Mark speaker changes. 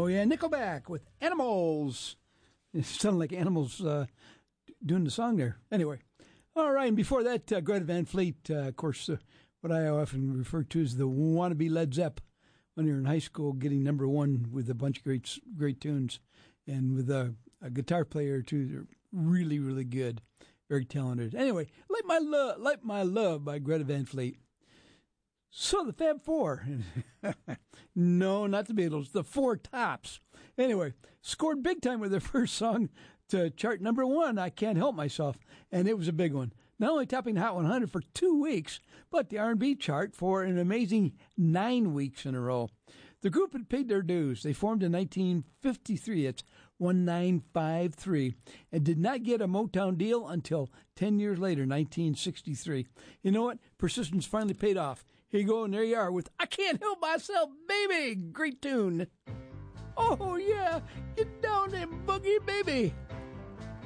Speaker 1: yeah, Nickelback with Animals. It sounded like animals doing the song there. Anyway, all right, and before that, Greta Van Fleet, of course, what I often refer to as the wannabe Led Zepp when you're in high school, getting number one with a bunch of great tunes, and with a guitar player or two. They're really, really good, very talented. Anyway, Light My Love by Greta Van Fleet. So the Fab Four, no, not the Beatles, the Four Tops. Anyway, scored big time with their first song to chart number one, I Can't Help Myself, and it was a big one. Not only topping the Hot 100 for 2 weeks, but the R&B chart for an amazing 9 weeks in a row. The group had paid their dues. They formed in 1953. It's 1953, and did not get a Motown deal until 10 years later, 1963. You know what? Persistence finally paid off. Here you go, and there you are with I Can't Help Myself, Baby. Great tune. Oh, yeah. Get down and boogie, baby.